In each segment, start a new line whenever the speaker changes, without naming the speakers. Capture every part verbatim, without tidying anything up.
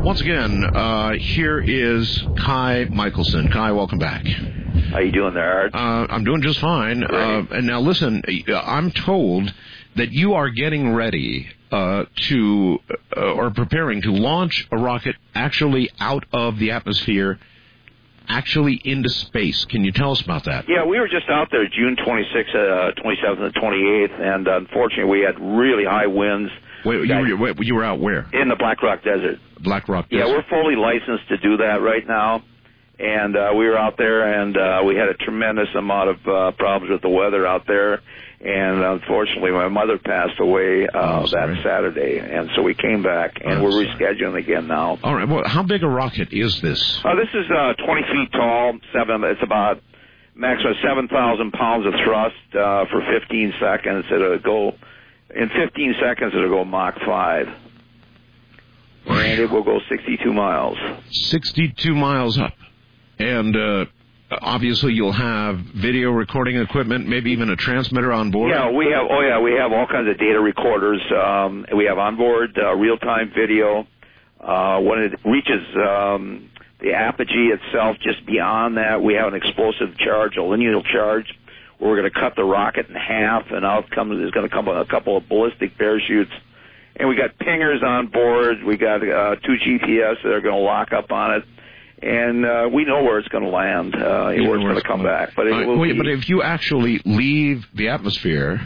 Once again, uh, here is Kai Michelson. Kai, welcome back.
How you doing there, Art?
Uh, I'm doing just fine. Uh, and now listen, I'm told that you are getting ready uh, to, uh, or preparing to launch a rocket actually out of the atmosphere, actually into space. Can you tell us about that?
Yeah, we were just out there June twenty-sixth, uh, twenty-seventh, and twenty-eighth, and unfortunately we had really high winds.
Wait, you were, wait, you were out where?
In the Black Rock Desert.
Black Rock Desert.
Yeah, we're fully licensed to do that right now. And uh, we were out there, and uh, we had a tremendous amount of uh, problems with the weather out there. And unfortunately, my mother passed away uh,
oh,
that Saturday, and so we came back, and oh, we're sorry. rescheduling again now.
All right. Well, how big a rocket is this?
Uh, this is uh, twenty feet tall. Seven. It's about maximum seven thousand pounds of thrust uh, for fifteen seconds. It'll go in fifteen seconds. It'll go Mach five, and it will go sixty-two miles.
Sixty-two miles up, and. Uh, Obviously, you'll have video recording equipment, maybe even a transmitter on board.
Yeah, we have. Oh, yeah, we have all kinds of data recorders. Um, we have onboard uh, real-time video. Uh, when it reaches um, the apogee itself, just beyond that, we have an explosive charge, a linear charge, where we're going to cut the rocket in half, and out comes is going to come a couple of ballistic parachutes. And we got pingers on board. We got uh, two G P S that are going to lock up on it. And uh, we know where it's going to land, uh, where it's going to come back. But, it
uh,
will
wait,
be...
but if you actually leave the atmosphere,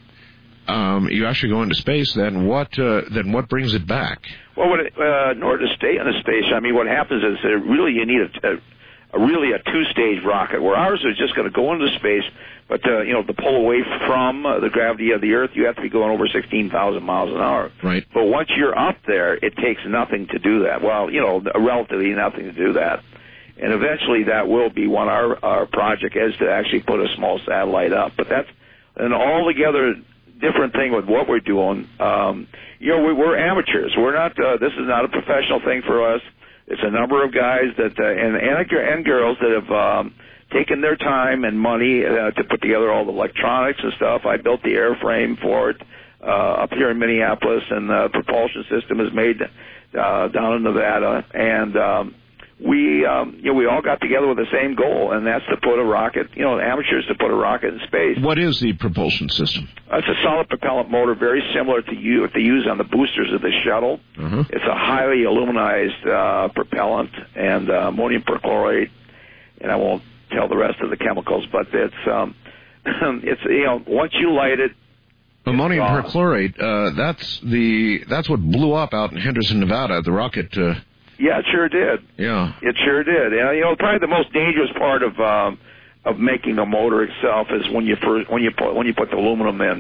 um, you actually go into space, then what uh, Then what brings it back?
Well, when it, uh, in order to stay in the space, I mean, what happens is that really you need a, a, a really a two-stage rocket, where ours is just going to go into space, but, uh, you know, to pull away from uh, the gravity of the Earth, you have to be going over sixteen thousand miles an hour.
Right.
But once you're up there, it takes nothing to do that. Well, you know, relatively nothing to do that. And eventually that will be one of our, our project is to actually put a small satellite up. But that's an altogether different thing with what we're doing. Um, you know, we, we're amateurs. We're not, uh, this is not a professional thing for us. It's a number of guys that, uh, and, and, and girls that have, um, taken their time and money uh, to put together all the electronics and stuff. I built the airframe for it uh, up here in Minneapolis, and the propulsion system is made uh, down in Nevada. And um, we, um, you know, we all got together with the same goal, and that's to put a rocket, you know, amateurs to put a rocket in space.
What is the propulsion system?
Uh, it's a solid propellant motor, very similar to you, what they use on the boosters of the shuttle.
Uh-huh.
It's a highly aluminized uh, propellant and uh, ammonium perchlorate, and I won't tell the rest of the chemicals, but it's um, it's you know once you light it,
ammonium perchlorate. Uh, that's the that's what blew up out in Henderson, Nevada. The rocket. Uh,
yeah, it sure did.
Yeah,
it sure did. And you know, probably the most dangerous part of um, of making a motor itself is when you first when you put when you put the aluminum in.